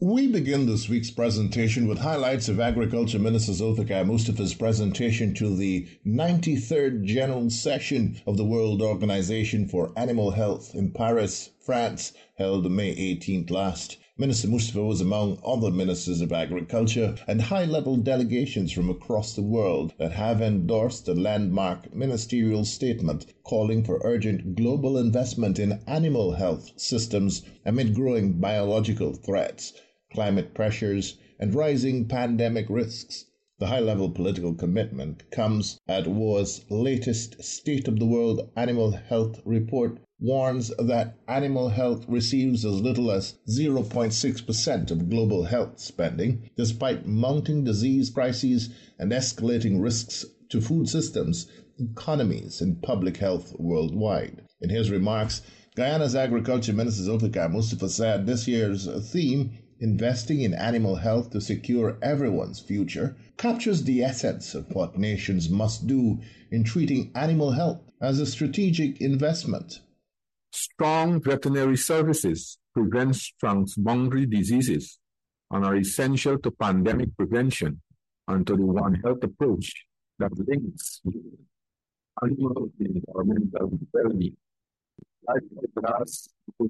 We begin this week's presentation with highlights of Agriculture Minister Zulfikar Mustafa's presentation to the 93rd General Session of the World Organization for Animal Health in Paris, France, held May 18th last. Minister Mustafa was among other ministers of agriculture and high-level delegations from across the world that have endorsed the landmark ministerial statement calling for urgent global investment in animal health systems amid growing biological threats, climate pressures, and rising pandemic risks. The high-level political commitment comes at WAR's latest State of the World Animal Health Report warns that animal health receives as little as 0.6% of global health spending, despite mounting disease crises and escalating risks to food systems, economies, and public health worldwide. In his remarks, Guyana's Agriculture Minister Zulfikar Mustafa said this year's theme, investing in animal health to secure everyone's future, captures the essence of what nations must do in treating animal health as a strategic investment. Strong veterinary services prevent transboundary diseases and are essential to pandemic prevention and to the One Health approach that links animal and environmental well-being. Like the last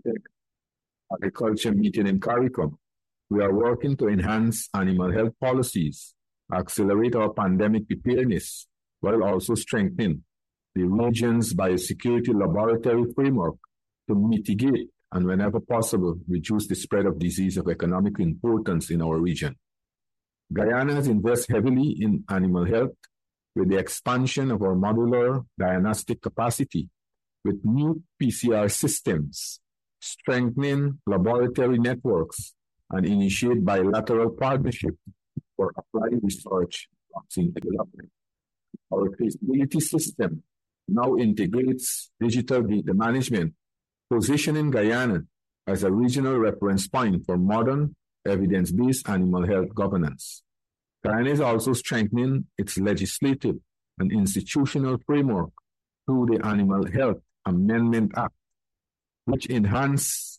agriculture meeting in CARICOM, we are working to enhance animal health policies, accelerate our pandemic preparedness, while also strengthening the region's biosecurity laboratory framework to mitigate and, whenever possible, reduce the spread of disease of economic importance in our region. Guyana has invested heavily in animal health with the expansion of our modular diagnostic capacity with new PCR systems, strengthening laboratory networks, and initiate bilateral partnership for applied research and vaccine development. Our traceability system now integrates digital data management, positioning Guyana as a regional reference point for modern, evidence-based animal health governance. Guyana is also strengthening its legislative and institutional framework through the Animal Health Amendment Act, which enhance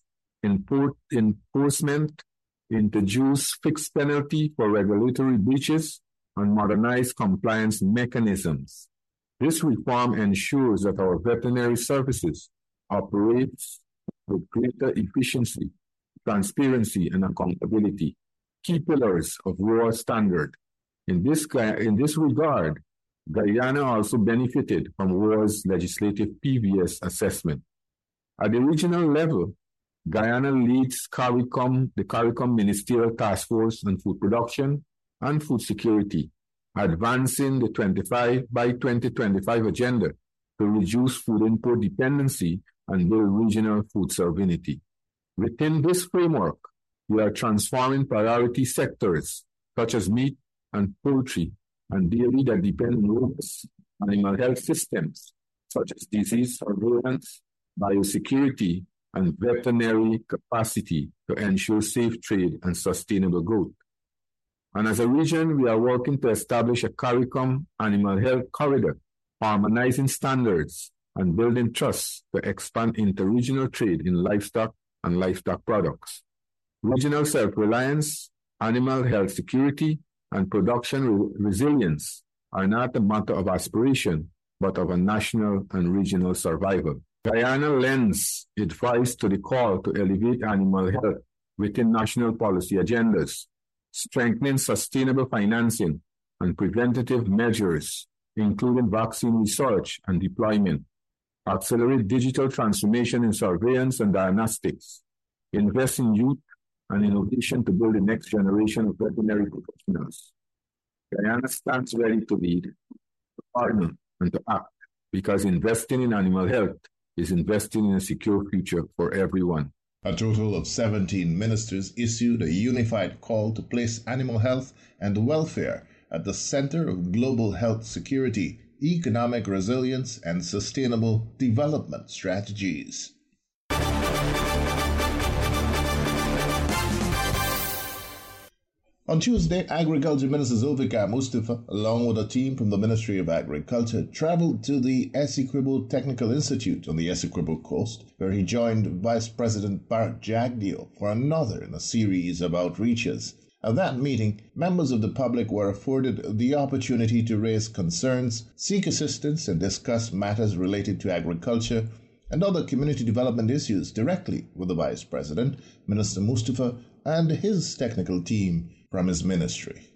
enforcement, introduce fixed penalty for regulatory breaches, and modernize compliance mechanisms. This reform ensures that our veterinary services operate with greater efficiency, transparency, and accountability, key pillars of WAR standard. In this regard, Guyana also benefited from WAR's legislative PVS assessment. At the regional level, Guyana leads the CARICOM Ministerial Task Force on Food Production and Food Security, advancing the 25 by 2025 agenda to reduce food import dependency and build regional food sovereignty. Within this framework, we are transforming priority sectors such as meat and poultry and dairy that depend on robust animal health systems such as disease surveillance, biosecurity, and veterinary capacity to ensure safe trade and sustainable growth. And as a region, we are working to establish a CARICOM animal health corridor, harmonizing standards and building trust to expand interregional trade in livestock and livestock products. Regional self-reliance, animal health security, and production resilience are not a matter of aspiration, but of a national and regional survival. Guyana lends its voice to the call to elevate animal health within national policy agendas, strengthening sustainable financing and preventative measures, including vaccine research and deployment, accelerate digital transformation in surveillance and diagnostics, invest in youth and innovation to build the next generation of veterinary professionals. Guyana stands ready to lead, to partner, and to act, because investing in animal health is investing in a secure future for everyone. A total of 17 ministers issued a unified call to place animal health and welfare at the center of global health security, economic resilience, and sustainable development strategies. On Tuesday, Agriculture Minister Zulfikar Mustafa, along with a team from the Ministry of Agriculture, traveled to the Essequibo Technical Institute on the Essequibo coast, where he joined Vice President Bart Jagdeo for another in a series of outreaches. At that meeting, members of the public were afforded the opportunity to raise concerns, seek assistance, and discuss matters related to agriculture and other community development issues directly with the Vice President, Minister Mustafa, and his technical team from his ministry.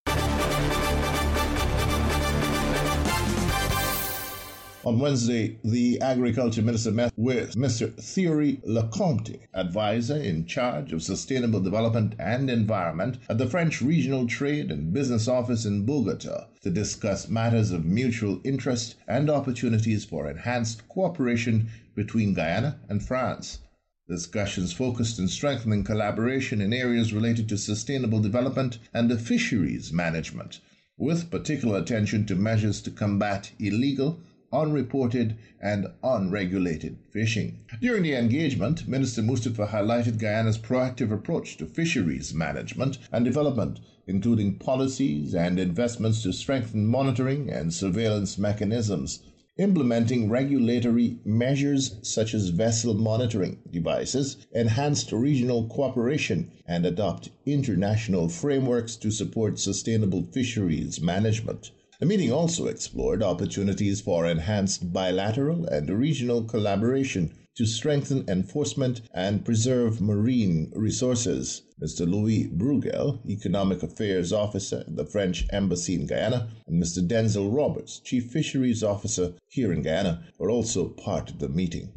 On Wednesday, the Agriculture Minister met with Mr. Thierry Lecomte, advisor in charge of sustainable development and environment at the French Regional Trade and Business Office in Bogota, to discuss matters of mutual interest and opportunities for enhanced cooperation between Guyana and France. Discussions focused on strengthening collaboration in areas related to sustainable development and fisheries management, with particular attention to measures to combat illegal, unreported, and unregulated fishing. During the engagement, Minister Mustafa highlighted Guyana's proactive approach to fisheries management and development, including policies and investments to strengthen monitoring and surveillance mechanisms, implementing regulatory measures such as vessel monitoring devices, enhanced regional cooperation, and adopt international frameworks to support sustainable fisheries management. The meeting also explored opportunities for enhanced bilateral and regional collaboration to strengthen enforcement and preserve marine resources. Mr. Louis Bruegel, Economic Affairs Officer at the French Embassy in Guyana, and Mr. Denzel Roberts, Chief Fisheries Officer here in Guyana, were also part of the meeting.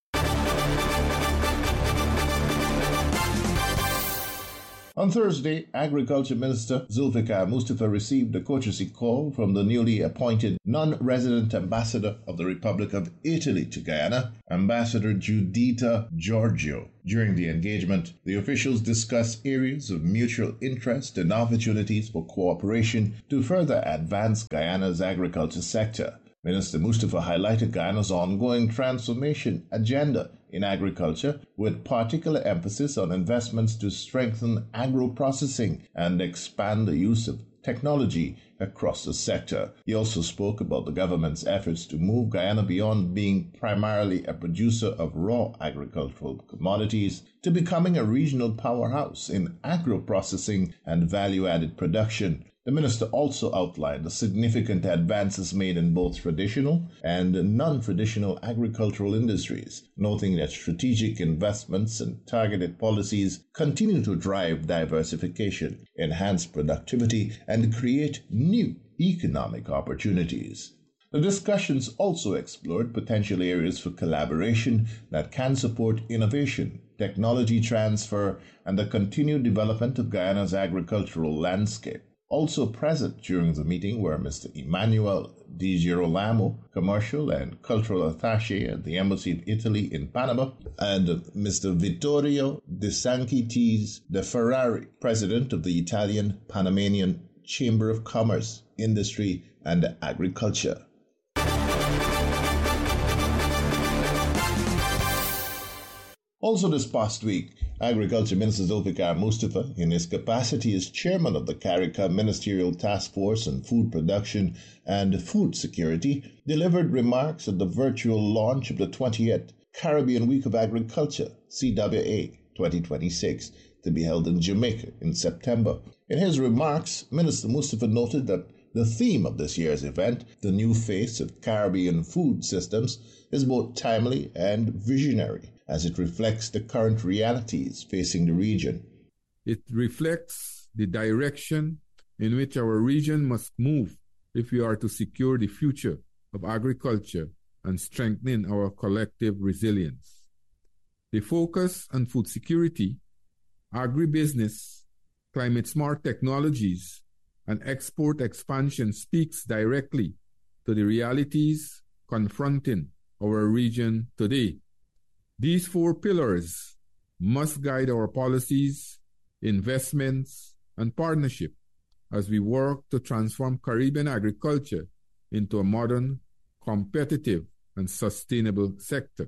On Thursday, Agriculture Minister Zulfikar Mustafa received a courtesy call from the newly appointed non-resident ambassador of the Republic of Italy to Guyana, Ambassador Giuditta Giorgio. During the engagement, the officials discussed areas of mutual interest and opportunities for cooperation to further advance Guyana's agriculture sector. Minister Mustafa highlighted Guyana's ongoing transformation agenda in agriculture, with particular emphasis on investments to strengthen agro-processing and expand the use of technology across the sector. He also spoke about the government's efforts to move Guyana beyond being primarily a producer of raw agricultural commodities to becoming a regional powerhouse in agro-processing and value-added production. The minister also outlined the significant advances made in both traditional and non-traditional agricultural industries, noting that strategic investments and targeted policies continue to drive diversification, enhance productivity, and create new economic opportunities. The discussions also explored potential areas for collaboration that can support innovation, technology transfer, and the continued development of Guyana's agricultural landscape. Also present during the meeting were Mr. Emmanuel Di Girolamo, Commercial and Cultural Attaché at the Embassy of Italy in Panama, and Mr. Vittorio De Sanchittis de Ferrari, President of the Italian Panamanian Chamber of Commerce, Industry and Agriculture. Also this past week, Agriculture Minister Zulfikar Mustafa, in his capacity as chairman of the CARICA Ministerial Task Force on Food Production and Food Security, delivered remarks at the virtual launch of the 20th Caribbean Week of Agriculture, CWA 2026, to be held in Jamaica in September. In his remarks, Minister Mustafa noted that the theme of this year's event, the new face of Caribbean food systems, is both timely and visionary, as it reflects the current realities facing the region. It reflects the direction in which our region must move if we are to secure the future of agriculture and strengthen our collective resilience. The focus on food security, agribusiness, climate-smart technologies, and export expansion speaks directly to the realities confronting our region today. These four pillars must guide our policies, investments, and partnership as we work to transform Caribbean agriculture into a modern, competitive, and sustainable sector.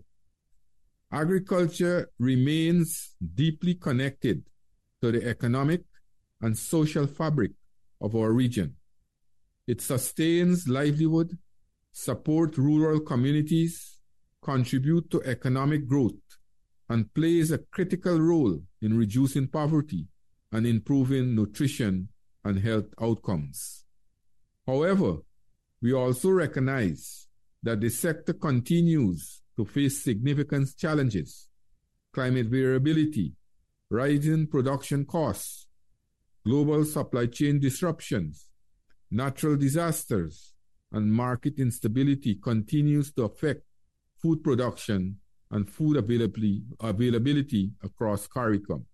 Agriculture remains deeply connected to the economic and social fabric of our region. It sustains livelihood, supports rural communities, contributes to economic growth, and plays a critical role in reducing poverty and improving nutrition and health outcomes. However, we also recognize that the sector continues to face significant challenges: climate variability, rising production costs, global supply chain disruptions, natural disasters, and market instability continues to affect food production and food availability across CARICOM.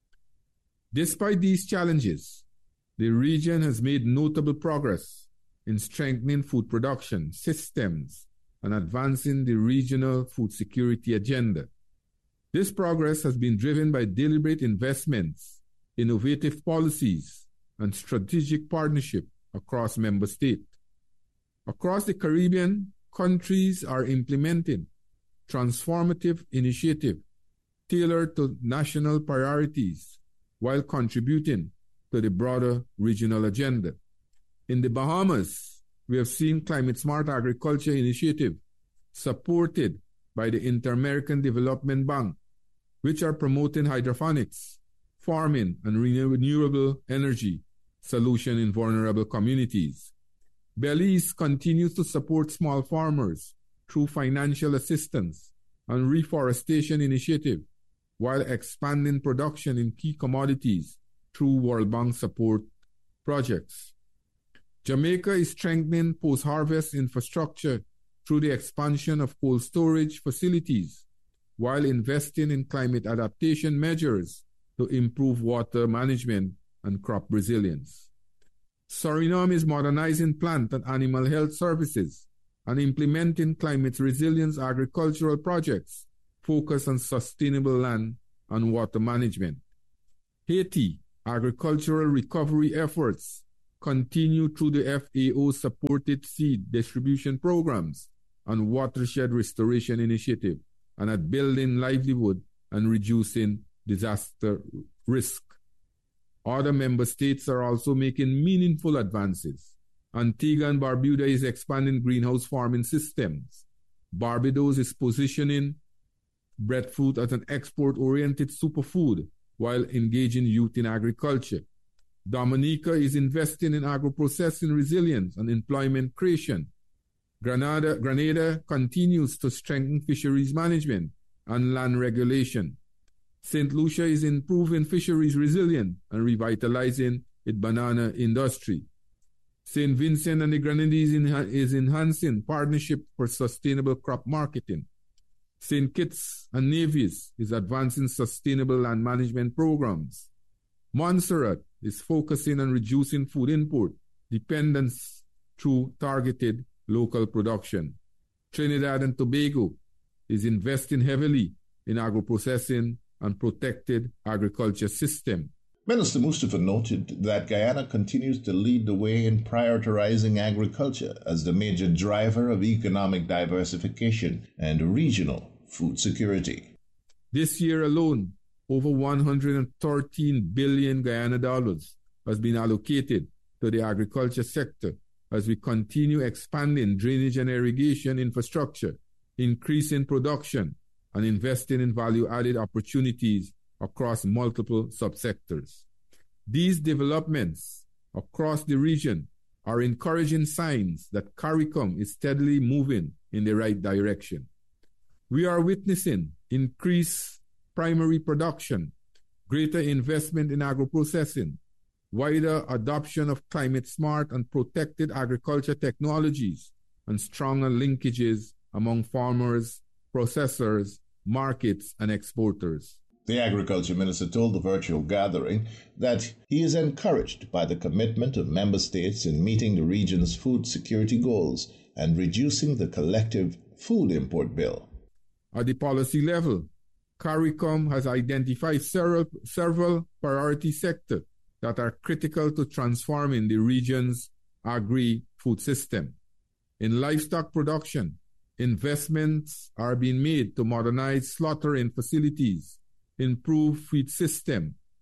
Despite these challenges, the region has made notable progress in strengthening food production systems and advancing the regional food security agenda. This progress has been driven by deliberate investments, innovative policies, and strategic partnership across member states. Across the Caribbean, countries are implementing transformative initiatives tailored to national priorities while contributing to the broader regional agenda. In the Bahamas, we have seen Climate Smart Agriculture Initiative supported by the Inter-American Development Bank, which are promoting hydroponics, farming, and renewable energy solution in vulnerable communities. Belize continues to support small farmers through financial assistance and reforestation initiative, while expanding production in key commodities through World Bank support projects. Jamaica is strengthening post-harvest infrastructure through the expansion of cold storage facilities, while investing in climate adaptation measures to improve water management and crop resilience. Suriname is modernizing plant and animal health services and implementing climate resilience agricultural projects focused on sustainable land and water management. Haiti, agricultural recovery efforts continue through the FAO-supported seed distribution programs and watershed restoration initiative, and at building livelihood and reducing disaster risk. Other member states are also making meaningful advances. Antigua and Barbuda is expanding greenhouse farming systems. Barbados is positioning breadfruit as an export-oriented superfood while engaging youth in agriculture. Dominica is investing in agro-processing resilience and employment creation. Grenada continues to strengthen fisheries management and land regulation. St. Lucia is improving fisheries resilience and revitalizing its banana industry. St. Vincent and the Grenadines is enhancing partnership for sustainable crop marketing. St. Kitts and Nevis is advancing sustainable land management programs. Montserrat is focusing on reducing food import dependence through targeted local production. Trinidad and Tobago is investing heavily in agro-processing and protected agriculture system. Minister Mustafa noted that Guyana continues to lead the way in prioritizing agriculture as the major driver of economic diversification and regional food security. This year alone, over 113 billion Guyana dollars has been allocated to the agriculture sector as we continue expanding drainage and irrigation infrastructure, increasing production, and investing in value-added opportunities across multiple subsectors. These developments across the region are encouraging signs that CARICOM is steadily moving in the right direction. We are witnessing increased primary production, greater investment in agro-processing, wider adoption of climate-smart and protected agriculture technologies, and stronger linkages among farmers, processors, markets, and exporters. The Agriculture Minister told the virtual gathering that he is encouraged by the commitment of member states in meeting the region's food security goals and reducing the collective food import bill. At the policy level, CARICOM has identified several priority sectors that are critical to transforming the region's agri-food system. In livestock production, investments are being made to modernize slaughtering facilities, improve feed system,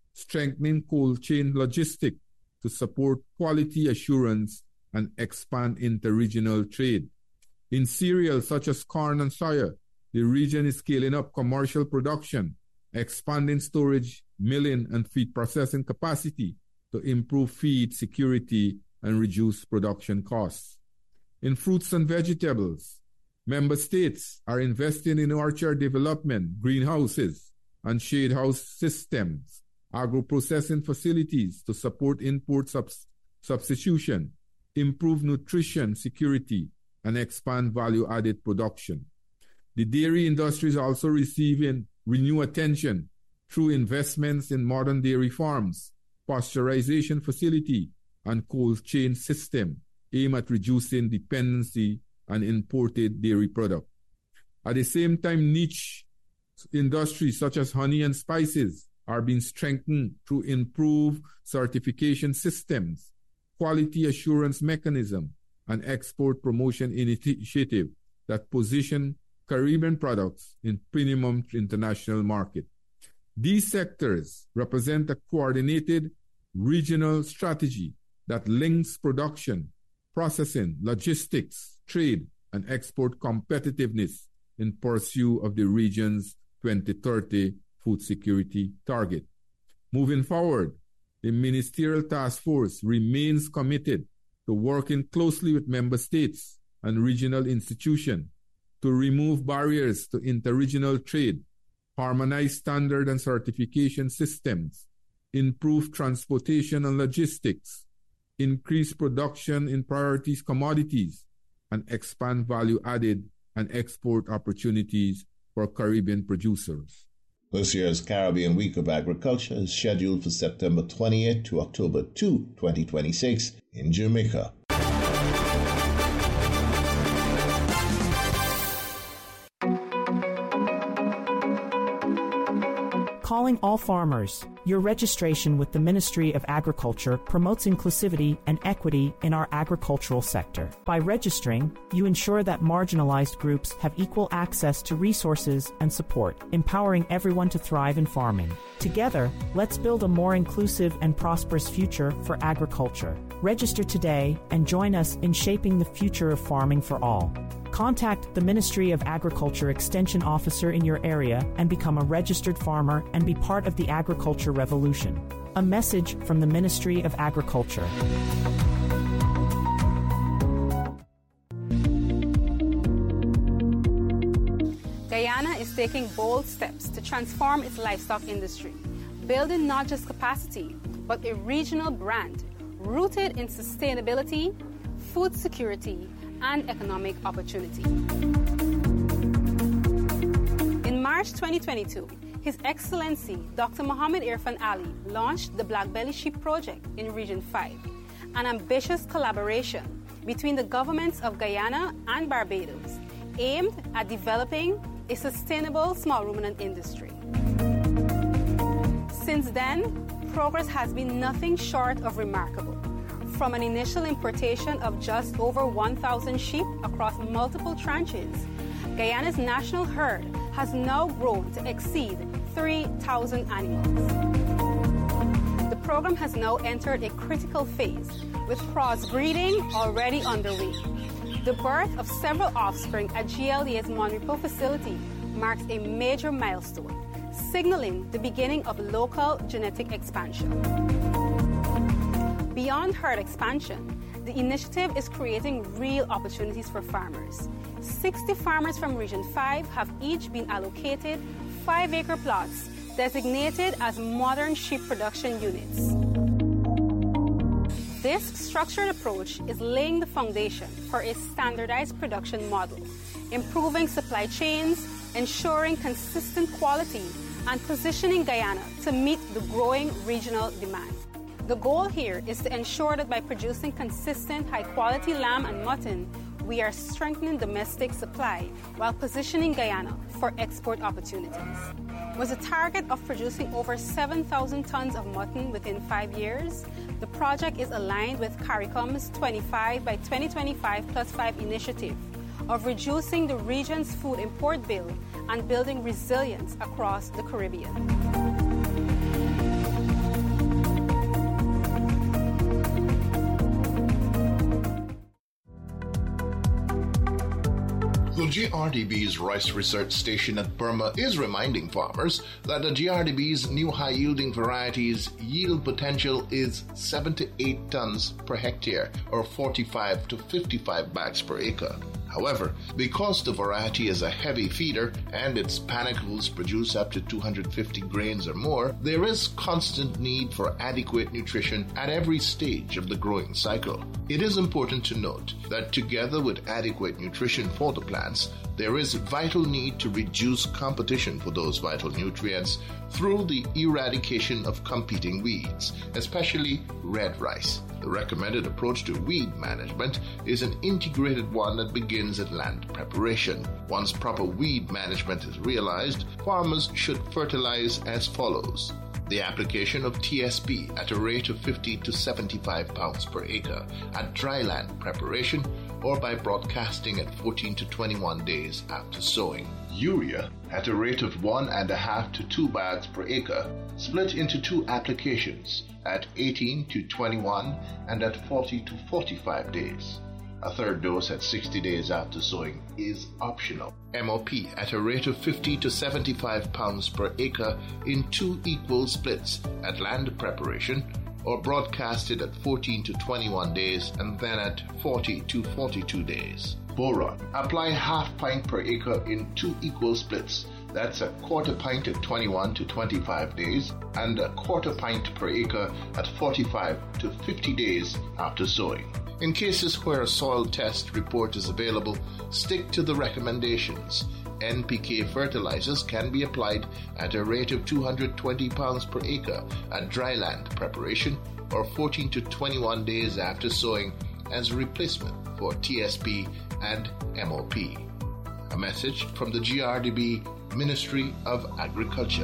strengthening cold chain logistics to support quality assurance and expand interregional trade. In cereals such as corn and soya, the region is scaling up commercial production, expanding storage, milling, and feed processing capacity to improve feed security and reduce production costs. In fruits and vegetables, member states are investing in orchard development, greenhouses, and shade house systems, agro-processing facilities to support import substitution, improve nutrition security, and expand value-added production. The dairy industry is also receiving renewed attention through investments in modern dairy farms, pasteurization facility, and cold chain system aimed at reducing dependency on imported dairy product. At the same time, niche industries such as honey and spices are being strengthened through improved certification systems, quality assurance mechanism, and export promotion initiative that position Caribbean products in premium international market. These sectors represent a coordinated regional strategy that links production, processing, logistics, trade, and export competitiveness in pursuit of the region's 2030 food security target. Moving forward, the Ministerial Task Force remains committed to working closely with member states and regional institutions to remove barriers to interregional trade, harmonize standard and certification systems, improve transportation and logistics, increase production in priorities commodities, and expand value-added and export opportunities for Caribbean producers. This year's Caribbean Week of Agriculture is scheduled for September 28 to October 2, 2026 in Jamaica. Calling all farmers. Your registration with the Ministry of Agriculture promotes inclusivity and equity in our agricultural sector. By registering, you ensure that marginalized groups have equal access to resources and support, empowering everyone to thrive in farming. Together, let's build a more inclusive and prosperous future for agriculture. Register today and join us in shaping the future of farming for all. Contact the Ministry of Agriculture Extension Officer in your area and become a registered farmer and be part of the agriculture revolution. A message from the Ministry of Agriculture. Guyana is taking bold steps to transform its livestock industry, building not just capacity, but a regional brand rooted in sustainability, food security, and economic opportunity. In March 2022, His Excellency Dr. Mohamed Irfan Ali launched the Black Belly Sheep Project in Region 5, an ambitious collaboration between the governments of Guyana and Barbados aimed at developing a sustainable small ruminant industry. Since then, progress has been nothing short of remarkable. From an initial importation of just over 1,000 sheep across multiple tranches, Guyana's national herd has now grown to exceed 3,000 animals. The program has now entered a critical phase, with crossbreeding already underway. The birth of several offspring at GLDA's Monrepo facility marks a major milestone, signaling the beginning of local genetic expansion. Beyond herd expansion, the initiative is creating real opportunities for farmers. 60 farmers from Region 5 have each been allocated 5-acre plots designated as modern sheep production units. This structured approach is laying the foundation for a standardized production model, improving supply chains, ensuring consistent quality, and positioning Guyana to meet the growing regional demand. The goal here is to ensure that by producing consistent, high-quality lamb and mutton, we are strengthening domestic supply while positioning Guyana for export opportunities. With a target of producing over 7,000 tons of mutton within 5 years, the project is aligned with CARICOM's 25 by 2025 plus 5 initiative of reducing the region's food import bill and building resilience across the Caribbean. GRDB's Rice Research Station at Burma is reminding farmers that the GRDB's new high-yielding varieties' yield potential is 7 to 8 tons per hectare, or 45 to 55 bags per acre. However, because the variety is a heavy feeder and its panicles produce up to 250 grains or more, there is constant need for adequate nutrition at every stage of the growing cycle. It is important to note that together with adequate nutrition for the plants, there is vital need to reduce competition for those vital nutrients through the eradication of competing weeds, especially red rice. The recommended approach to weed management is an integrated one that begins at land preparation. Once proper weed management is realized, farmers should fertilize as follows. The application of TSP at a rate of 50 to 75 pounds per acre at dry land preparation or by broadcasting at 14 to 21 days after sowing. Urea at a rate of 1.5 to 2 bags per acre, split into 2 applications at 18 to 21 and at 40 to 45 days. A third dose at 60 days after sowing is optional. MOP at a rate of 50 to 75 pounds per acre in 2 equal splits at land preparation or broadcasted at 14 to 21 days and then at 40 to 42 days. Boron. Apply half pint per acre in 2 equal splits. That's a quarter pint at 21 to 25 days and a quarter pint per acre at 45 to 50 days after sowing. In cases where a soil test report is available, stick to the recommendations. NPK fertilizers can be applied at a rate of 220 pounds per acre at dry land preparation or 14 to 21 days after sowing as a replacement for TSP and MOP. A message from the GRDB Ministry of Agriculture.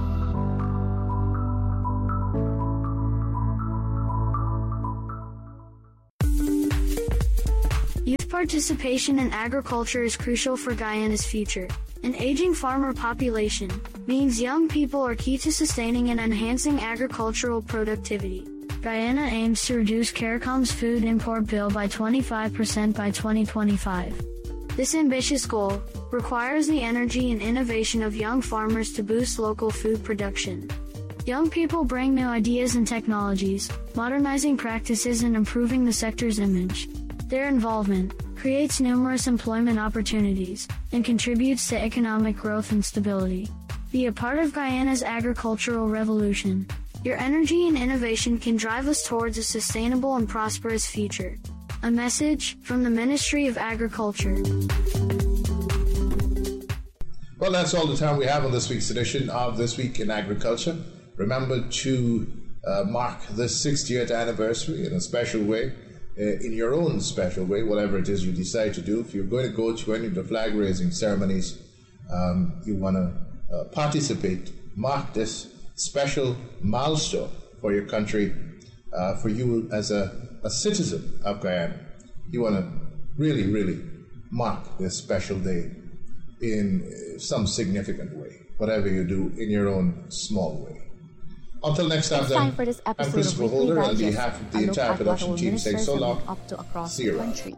Youth participation in agriculture is crucial for Guyana's future. An aging farmer population means young people are key to sustaining and enhancing agricultural productivity. Guyana aims to reduce CARICOM's food import bill by 25% by 2025. This ambitious goal requires the energy and innovation of young farmers to boost local food production. Young people bring new ideas and technologies, modernizing practices and improving the sector's image. Their involvement creates numerous employment opportunities and contributes to economic growth and stability. Be a part of Guyana's agricultural revolution. Your energy and innovation can drive us towards a sustainable and prosperous future. A message from the Ministry of Agriculture. Well, that's all the time we have on this week's edition of This Week in Agriculture. Remember to mark the 60th anniversary in a special way, in your own special way, whatever it is you decide to do. If you're going to go to any of the flag-raising ceremonies, you want to participate, mark this special milestone for your country, for you as a citizen of Guyana. You want to really, really mark this special day in some significant way, whatever you do in your own small way. Until next time, then, for this I'm episode Christopher of Weekly Holder, on Digest, behalf of the a look entire at production what our team, saying so ministers long. have been up to across See you the around. country.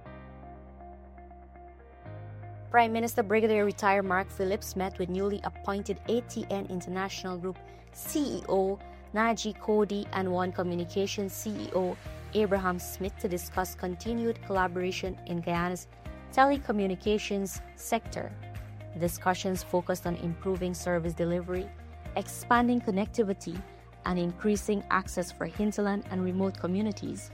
Prime Minister Brigadier Retired Mark Phillips met with newly appointed ATN International Group CEO Naji Cody and One Communications CEO Abraham Smith to discuss continued collaboration in Guyana's telecommunications sector. The discussions focused on improving service delivery, expanding connectivity, and increasing access for hinterland and remote communities.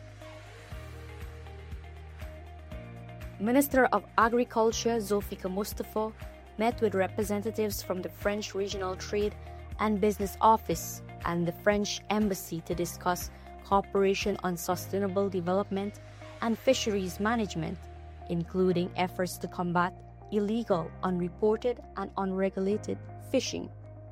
Minister of Agriculture Zulfikar Mustafa met with representatives from the French Regional Trade and Business Office and the French Embassy to discuss cooperation on sustainable development and fisheries management, including efforts to combat illegal, unreported, and unregulated fishing.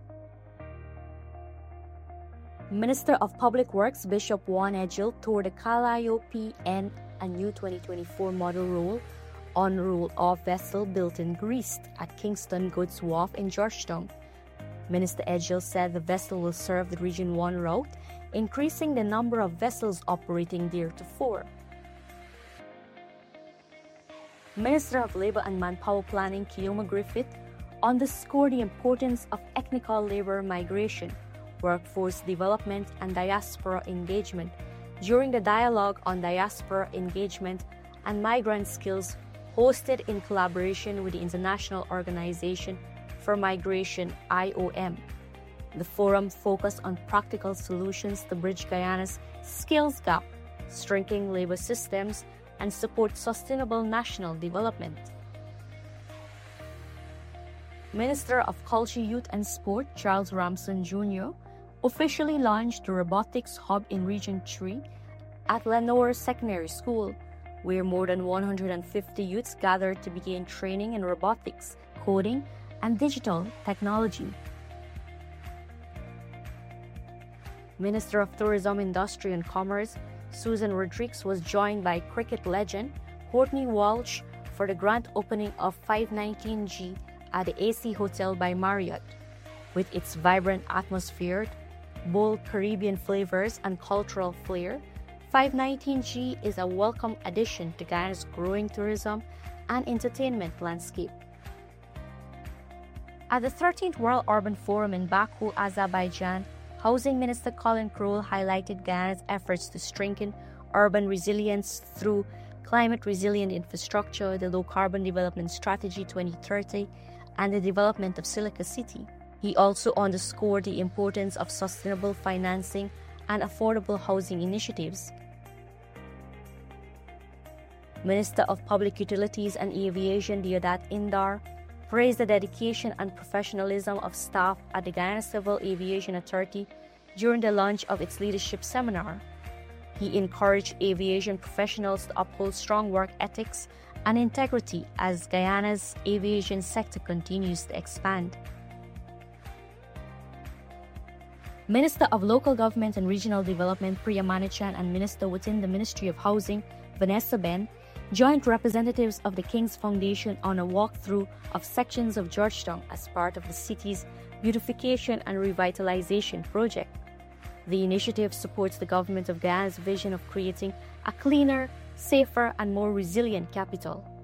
Minister of Public Works Bishop Juan Edgel toured the Calliope N and new 2024 model roll-off vessel built in Greece at Kingston Goods Wharf in Georgetown. Minister Edgel said the vessel will serve the Region 1 route, increasing the number of vessels operating there to 4. Minister of Labour and Manpower Planning Keoma Griffith underscored the importance of ethnical labour migration, workforce development, and diaspora engagement during the dialogue on diaspora engagement and migrant skills hosted in collaboration with the International Organization for Migration, IOM. The forum focused on practical solutions to bridge Guyana's skills gap, strengthen labour systems, and support sustainable national development. Minister of Culture, Youth and Sport Charles Ramson Jr. officially launched the Robotics Hub in Region 3 at Lenore Secondary School, where more than 150 youths gathered to begin training in robotics, coding, and digital technology. Minister of Tourism, Industry and Commerce Susan Rodriguez was joined by cricket legend Courtney Walsh for the grand opening of 519G at the AC Hotel by Marriott. With its vibrant atmosphere, bold Caribbean flavors, and cultural flair, 519G is a welcome addition to Guyana's growing tourism and entertainment landscape. At the 13th World Urban Forum in Baku, Azerbaijan, Housing Minister Colin Crowell highlighted Guyana's efforts to strengthen urban resilience through climate-resilient infrastructure, the Low-Carbon Development Strategy 2030, and the development of Silica City. He also underscored the importance of sustainable financing and affordable housing initiatives. Minister of Public Utilities and Aviation Deodat Indar praised the dedication and professionalism of staff at the Guyana Civil Aviation Authority during the launch of its leadership seminar. He encouraged aviation professionals to uphold strong work ethics and integrity as Guyana's aviation sector continues to expand. Minister of Local Government and Regional Development Priya Manichan and Minister within the Ministry of Housing Vanessa Ben joined representatives of the King's Foundation on a walkthrough of sections of Georgetown as part of the city's beautification and revitalization project. The initiative supports the Government of Guyana's vision of creating a cleaner, safer, and more resilient capital.